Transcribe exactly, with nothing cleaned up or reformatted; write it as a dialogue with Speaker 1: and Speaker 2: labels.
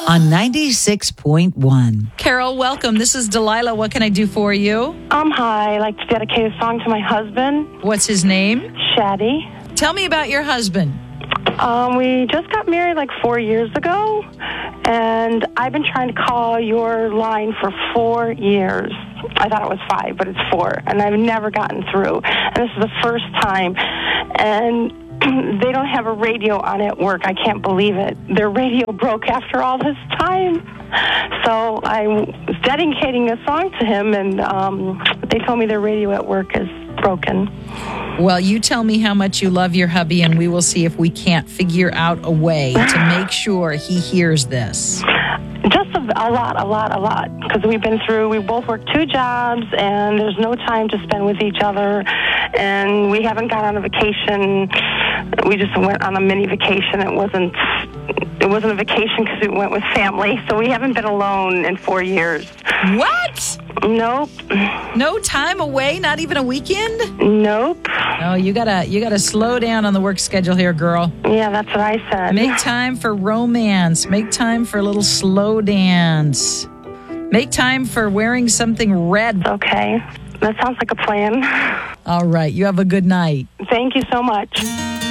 Speaker 1: on ninety-six point one. Carol, welcome. This is Delilah. What can I do for you?
Speaker 2: Um, hi. I'd like to dedicate a song to my husband.
Speaker 1: What's his name?
Speaker 2: Shaddy.
Speaker 1: Tell me about your husband.
Speaker 2: Um, we just got married like four years ago, and I've been trying to call your line for four years. I thought it was five, but it's four, and I've never gotten through. And this is the first time, and they don't have a radio on at work. I can't believe it. Their radio broke after all this time. So I was dedicating a song to him, and um, they told me their radio at work is broken.
Speaker 1: Well, you tell me how much you love your hubby, and we will see if we can't figure out a way to make sure he hears this.
Speaker 2: Just a, a lot, a lot, a lot. Because we've been through, we both work two jobs, and there's no time to spend with each other. And we haven't gone on a vacation. We just went on a mini vacation. It wasn't, it wasn't a vacation because we went with family. So we haven't been alone in four years.
Speaker 1: What?
Speaker 2: Nope.
Speaker 1: No time away? Not even a weekend?
Speaker 2: Nope.
Speaker 1: Oh, you gotta, you gotta slow down on the work schedule here, girl.
Speaker 2: Yeah, that's what I said.
Speaker 1: Make time for romance. Make time for a little slow dance. Make time for wearing something red.
Speaker 2: Okay. That sounds like a plan.
Speaker 1: All right. You have a good night.
Speaker 2: Thank you so much.